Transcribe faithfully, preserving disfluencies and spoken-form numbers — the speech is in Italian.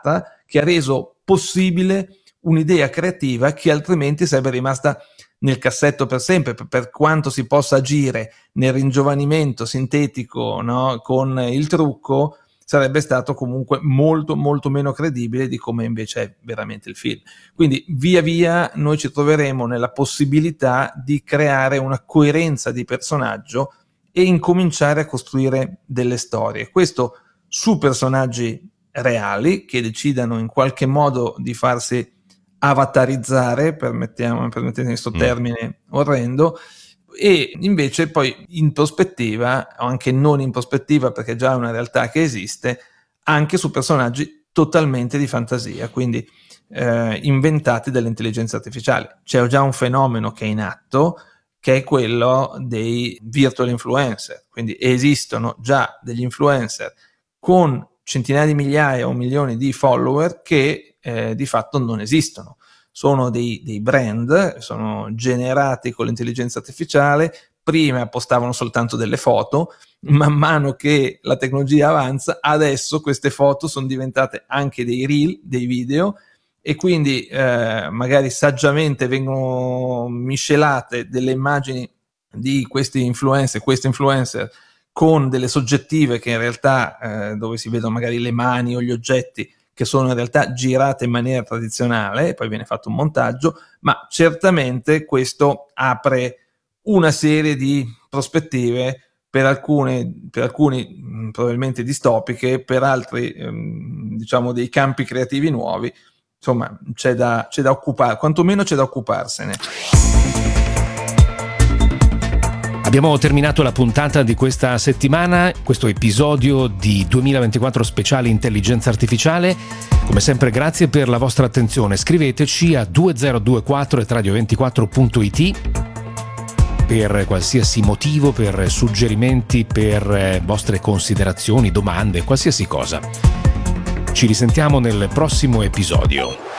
fatta che ha reso possibile un'idea creativa che altrimenti sarebbe rimasta nel cassetto per sempre, per, per quanto si possa agire nel ringiovanimento sintetico, no, con il trucco, sarebbe stato comunque molto molto meno credibile di come invece è veramente il film. Quindi via via noi ci troveremo nella possibilità di creare una coerenza di personaggio e incominciare a costruire delle storie. Questo su personaggi reali che decidano in qualche modo di farsi avatarizzare, permettiamo, permettete questo termine mm. orrendo, e invece poi in prospettiva, o anche non in prospettiva perché già è una realtà che esiste, anche su personaggi totalmente di fantasia, quindi eh, inventati dall'intelligenza artificiale. C'è già un fenomeno che è in atto, che è quello dei virtual influencer, quindi esistono già degli influencer con centinaia di migliaia o milioni di follower che eh, di fatto non esistono. Sono dei, dei brand, sono generati con l'intelligenza artificiale, prima postavano soltanto delle foto, man mano che la tecnologia avanza, adesso queste foto sono diventate anche dei reel, dei video, e quindi eh, magari saggiamente vengono miscelate delle immagini di questi influencer, questi influencer con delle soggettive che in realtà, eh, dove si vedono magari le mani o gli oggetti, che sono in realtà girate in maniera tradizionale, e poi viene fatto un montaggio, ma certamente questo apre una serie di prospettive per alcune, per alcuni mh, probabilmente distopiche, per altri ehm, diciamo dei campi creativi nuovi. Insomma, c'è da, c'è da occupare, quantomeno c'è da occuparsene. Abbiamo terminato la puntata di questa settimana, questo episodio di duemilaventiquattro speciale intelligenza artificiale. Come sempre grazie per la vostra attenzione, scriveteci a duemilaventiquattro at radio ventiquattro punto it per qualsiasi motivo, per suggerimenti, per vostre considerazioni, domande, qualsiasi cosa. Ci risentiamo nel prossimo episodio.